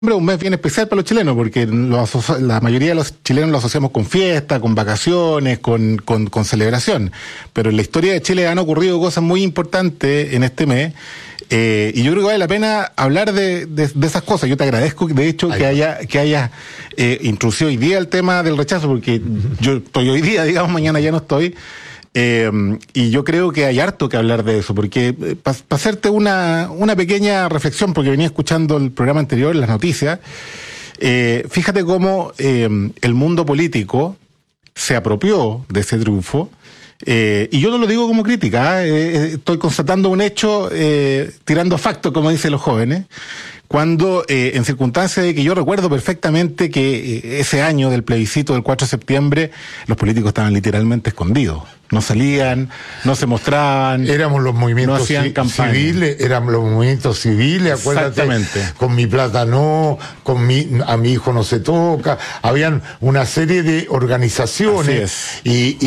es un mes bien especial para los chilenos, porque la mayoría de los chilenos lo asociamos con fiesta, con vacaciones, con celebración. Pero en la historia de Chile han ocurrido cosas muy importantes en este mes, y yo creo que vale la pena hablar de esas cosas. Yo te agradezco, de hecho, que hayas introducido hoy día el tema del rechazo, porque yo estoy hoy día, digamos, mañana ya no estoy. Y yo creo que hay harto que hablar de eso, porque para hacerte una pequeña reflexión, porque venía escuchando el programa anterior, las noticias, fíjate cómo el mundo político se apropió de ese triunfo, y yo no lo digo como crítica, estoy constatando un hecho, tirando factos, como dicen los jóvenes, cuando en circunstancias de que yo recuerdo perfectamente que ese año del plebiscito del 4 de septiembre, los políticos estaban literalmente escondidos. No salían, no se mostraban. Éramos los movimientos civiles, acuérdate. Con mi plata no, a mi hijo no se toca. Habían una serie de organizaciones.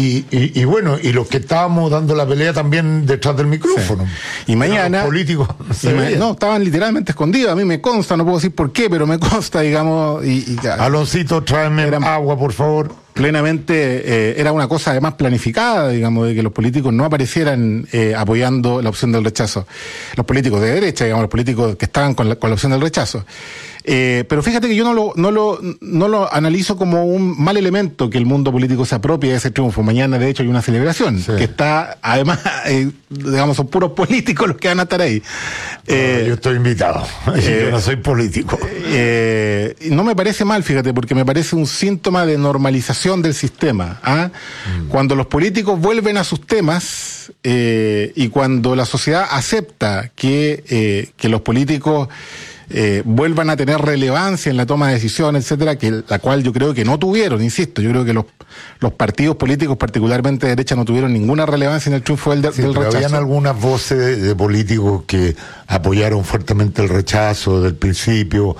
Y bueno, y los que estábamos dando la pelea también detrás del micrófono. Sí. Y mañana. Los políticos no, estaban literalmente escondidos. A mí me consta, no puedo decir por qué, pero me consta, digamos. Aloncito, tráeme agua, por favor. Plenamente era una cosa además planificada, digamos, de que los políticos no aparecieran apoyando la opción del rechazo. Los políticos de derecha, digamos, los políticos que estaban con la opción del rechazo. Pero fíjate que yo no lo analizo como un mal elemento que el mundo político se apropie de ese triunfo. Mañana, de hecho, hay una celebración que está, además, digamos, son puros políticos los que van a estar ahí. Yo estoy invitado. Yo no soy político. No me parece mal, fíjate, porque me parece un síntoma de normalización del sistema. Cuando los políticos vuelven a sus temas y cuando la sociedad acepta que los políticos vuelvan a tener relevancia en la toma de decisiones, etcétera, la cual yo creo que no tuvieron, insisto, yo creo que los partidos políticos, particularmente de derecha, no tuvieron ninguna relevancia en el triunfo del rechazo. Habían algunas voces de políticos que apoyaron fuertemente el rechazo desde el principio,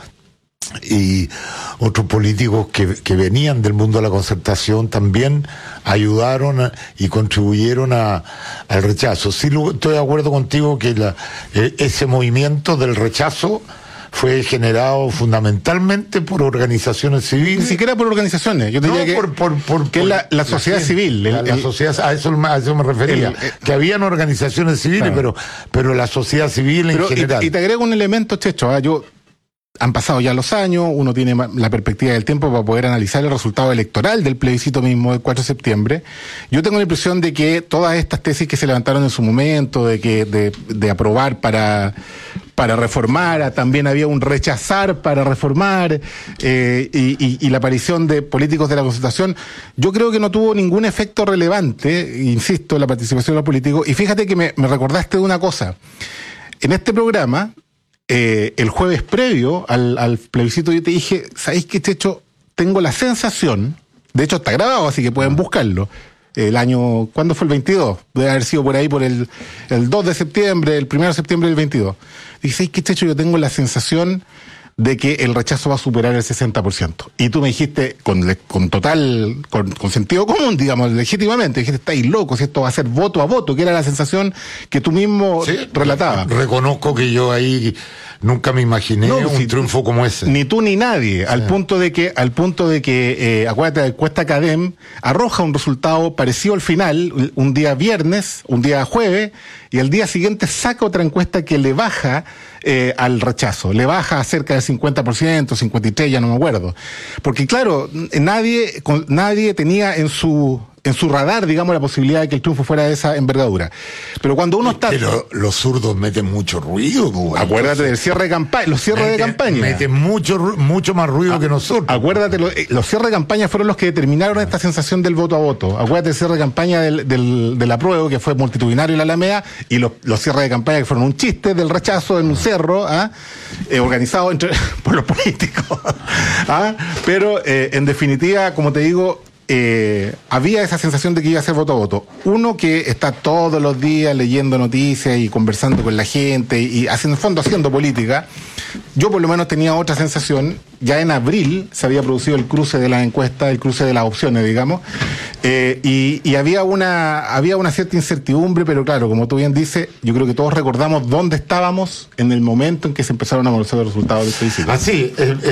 y otros políticos que venían del mundo de la concertación también ayudaron y contribuyeron al rechazo. Sí, estoy de acuerdo contigo que ese movimiento del rechazo fue generado fundamentalmente por organizaciones civiles. Ni siquiera por organizaciones, yo diría que es la sociedad civil. La sociedad, a eso me refería, que habían organizaciones civiles, claro, pero la sociedad civil en general. Y te agrego un elemento, Checho, han pasado ya los años, uno tiene la perspectiva del tiempo para poder analizar el resultado electoral del plebiscito mismo del 4 de septiembre. Yo tengo la impresión de que todas estas tesis que se levantaron en su momento, de aprobar para reformar, también había un rechazar para reformar, y la aparición de políticos de la concertación, yo creo que no tuvo ningún efecto relevante, insisto, en la participación de los políticos. Y fíjate que me recordaste de una cosa. En este programa, el jueves previo al plebiscito, yo te dije, ¿sabéis qué, Checho? Tengo la sensación, de hecho está grabado, así que pueden buscarlo, el año, ¿cuándo fue el 22? Debe haber sido por ahí, por el 2 de septiembre, el 1 de septiembre del 22. Dije, ¿sabéis qué, Checho? Yo tengo la sensación de que el rechazo va a superar el 60%. Y tú me dijiste, con sentido común, digamos, legítimamente, dijiste, estáis locos, esto va a ser voto a voto, que era la sensación que tú mismo relatabas. Reconozco que yo ahí nunca me imaginé un triunfo como ese. Ni tú ni nadie, al punto de que, acuérdate, la encuesta CADEM arroja un resultado parecido al final, un día viernes, un día jueves, y al día siguiente saca otra encuesta que le baja al rechazo, le baja a cerca del 50%, 53%, ya no me acuerdo. Porque claro, nadie tenía en su radar, digamos, la posibilidad de que el triunfo fuera de esa envergadura. Pero cuando uno está... Pero los zurdos meten mucho ruido. Acuérdate del cierre de campaña, los cierres de campaña. Meten mucho más ruido que nosotros. Acuérdate, los cierres de campaña fueron los que determinaron esta sensación del voto a voto. Acuérdate del cierre de campaña del apruebo, que fue multitudinario en la Alameda, y los cierres de campaña que fueron un chiste del rechazo en un cerro, organizado por los políticos. Pero, en definitiva, como te digo, había esa sensación de que iba a ser voto a voto. Uno que está todos los días leyendo noticias y conversando con la gente y en el fondo haciendo política, Yo por lo menos tenía otra sensación. Ya en abril se había producido el cruce de las encuestas, el cruce de las opciones, digamos, y había una cierta incertidumbre, pero claro, como tú bien dices, yo creo que todos recordamos dónde estábamos en el momento en que se empezaron a conocer los resultados del plebiscito. Así,